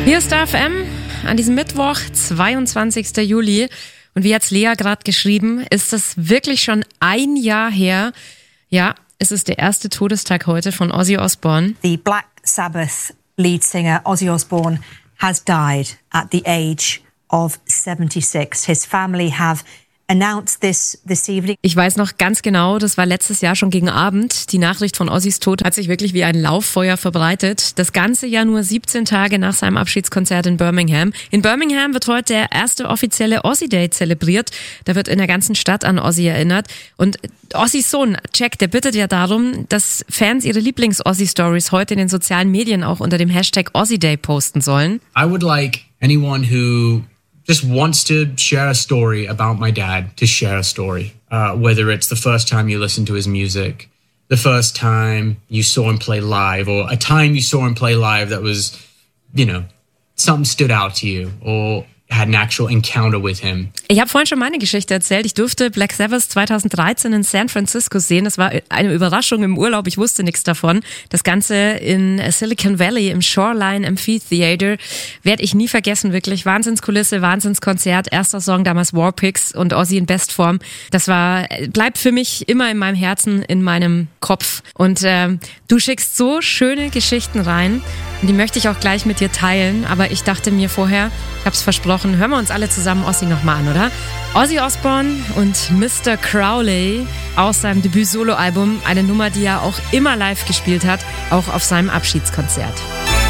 Hier ist Star FM an diesem Mittwoch, 22. Juli. Und wie hat's Lea gerade geschrieben, ist es wirklich schon ein Jahr her. Ja, es ist der erste Todestag heute von Ozzy Osbourne. The Black Sabbath lead singer Ozzy Osbourne has died at the age of 76. His family have announced this evening. Ich weiß noch ganz genau, das war letztes Jahr schon gegen Abend. Die Nachricht von Ozzys Tod hat sich wirklich wie ein Lauffeuer verbreitet. Das ganze Jahr nur 17 Tage nach seinem Abschiedskonzert in Birmingham. In Birmingham wird heute der erste offizielle Ozzy Day zelebriert. Da wird in der ganzen Stadt an Ozzy erinnert. Und Ozzys Sohn, Jack, der bittet ja darum, dass Fans ihre Lieblings-Ozzy-Stories heute in den sozialen Medien auch unter dem Hashtag Ozzy Day posten sollen. I would like anyone who just wants to share a story about my dad to share a story, whether it's the first time you listened to his music, the first time you saw him play live, or a time you saw him play live that was, something stood out to you, or had an actual encounter with him. Ich habe vorhin schon meine Geschichte erzählt. Ich durfte Black Sabbath 2013 in San Francisco sehen. Das war eine Überraschung im Urlaub. Ich wusste nichts davon. Das Ganze in Silicon Valley im Shoreline Amphitheater werde ich nie vergessen. Wirklich Wahnsinnskulisse, Wahnsinnskonzert. Erster Song damals Warpigs und Ozzy in Bestform. Das bleibt für mich immer in meinem Herzen, in meinem Kopf. Und du schickst so schöne Geschichten rein. Und die möchte ich auch gleich mit dir teilen. Aber ich dachte mir vorher, ich habe es versprochen, hören wir uns alle zusammen Ozzy nochmal an, oder? Ozzy Osbourne und Mr. Crowley aus seinem Debüt-Solo-Album. Eine Nummer, die er auch immer live gespielt hat, auch auf seinem Abschiedskonzert.